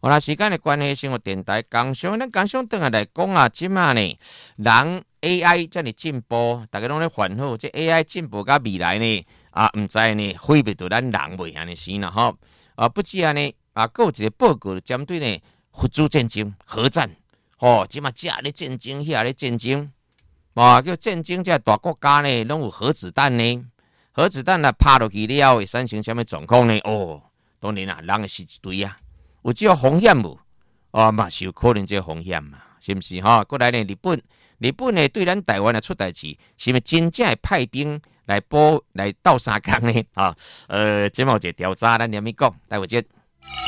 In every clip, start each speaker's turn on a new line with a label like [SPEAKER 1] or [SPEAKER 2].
[SPEAKER 1] 那时间的关系，生活电台工商，咱工商等来讲啊，即马呢，人 AI 这么进步，大家拢咧烦恼，这 AI 进步到未来呢，唔知呢毁灭到咱人袂安尼死啦吼。不止安尼，还有一个报告针对呢核子战争、核战，即马这咧战争，遐咧战争，叫战争，这大国家呢拢有核子弹呢，核子弹拍落去了会产生什么状况呢？当然啦，人会死一堆啊。有这个风险无？嘛是有可能这个风险嘛，是不是哈？过来呢，日本呢对咱台湾的出代志，是咪真正会派兵来斗相共呢？这有一个调查，咱连咪讲，待会见。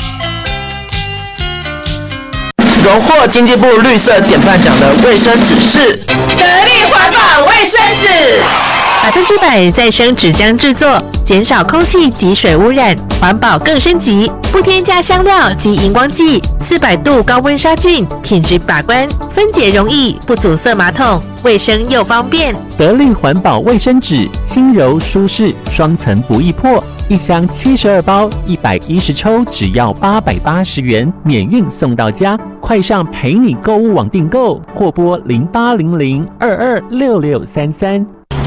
[SPEAKER 2] 荣获经济部绿色典范奖的卫生纸是
[SPEAKER 3] 得力环保卫生纸
[SPEAKER 4] ，100%再生纸浆制作，减少空气及水污染，环保更升级，不添加香料及荧光剂，400度高温杀菌，品质把关，分解容易，不阻塞马桶，卫生又方便。
[SPEAKER 5] 得力环保卫生纸，轻柔舒适，双层不易破，一箱72包，110抽，只要880元，免运送到家。快上陪你购物网订购，或拨0800226633。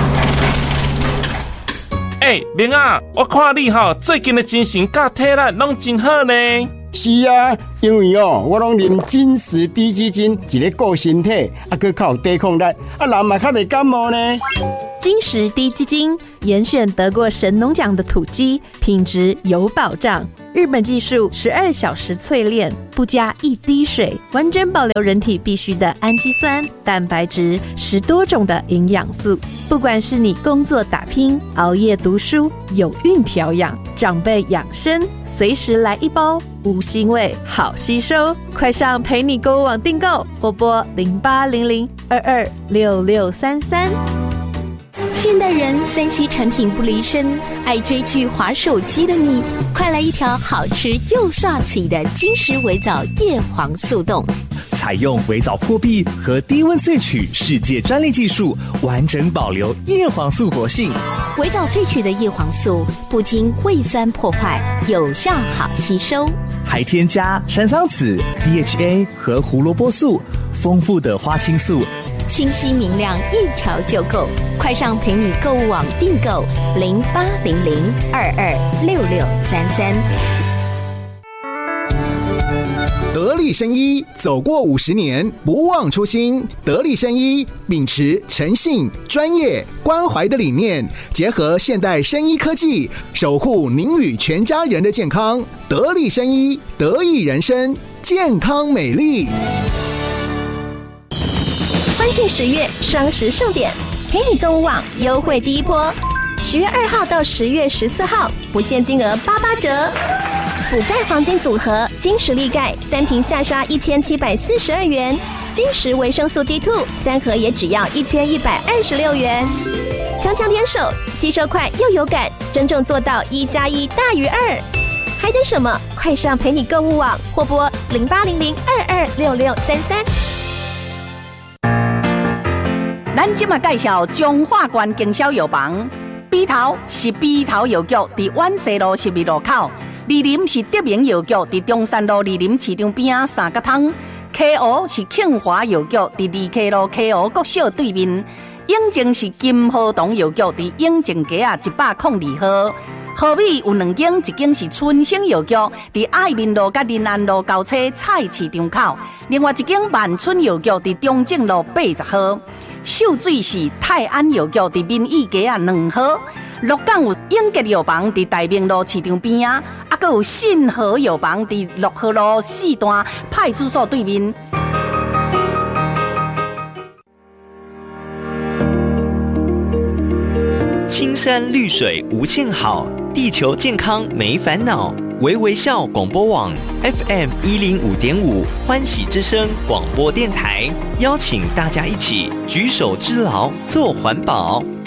[SPEAKER 6] 明啊，我看你最近的精神甲体力拢真好呢。
[SPEAKER 7] 是啊，因为我拢啉金石低基金，一个顾身体，佮靠抵抗力，人嘛较袂感冒呢。
[SPEAKER 8] 金石低基金严选得过神农奖的土鸡，品质有保障。日本技术12小时淬炼，不加一滴水，完整保留人体必需的氨基酸、蛋白质，10多种的营养素。不管是你工作打拼、熬夜读书、有孕调养、长辈养生，随时来一包，无腥味，好吸收。快上陪你购物网订购，或拨0800226633。
[SPEAKER 9] 现代人3C 产品不离身，爱追剧滑手机的你，快来一条好吃又刷嘴的金石微藻叶黄素冻。
[SPEAKER 10] 采用微藻破壁和低温萃取世界专利技术，完整保留叶黄素活性。
[SPEAKER 9] 微藻萃取的叶黄素不经胃酸破坏，有效好吸收，
[SPEAKER 10] 还添加山桑子、DHA 和胡萝卜素，丰富的花青素，
[SPEAKER 9] 清晰明亮，一条就够。快上陪你购物网订购0800226633。
[SPEAKER 11] 得力生医走过50年，不忘初心。得力生医秉持诚信、专业、关怀的理念，结合现代生医科技，守护您与全家人的健康。得力生医，得益人生，健康美丽。
[SPEAKER 12] 欢庆10月双十盛典，陪你购物网优惠第一波，10月2号到10月14号，不限金额88折。补钙黄金组合，金石力钙3瓶下杀1742元，金石维生素 D2 3盒也只要1126元。强强联手，吸收快又有感，真正做到1+1大于2。还等什么？快上陪你购物网，或拨0800226633。
[SPEAKER 13] 咱今仔介绍中华县经销药房，笔头是笔头药局，伫万西路12路口。二林是德明药局，伫中山路二林市场边3角汤。溪湖是庆华药局，伫2溪路溪湖国小对面。永靖是金和堂药局，伫永靖街102号。河美有2间，一间是春兴药局，伫爱民路甲仁安路交叉菜市场口；另外一间万春药局伫中正路80号。秀水是泰安药局，伫民意街2号。鹿港有永吉药房，伫大明路市场边啊，还有信和药房，伫6号路4段派出所对面。
[SPEAKER 14] 青山绿水无限好，地球健康没烦恼。微微笑广播网 FM105.5欢喜之声广播电台，邀请大家一起举手之劳做环保。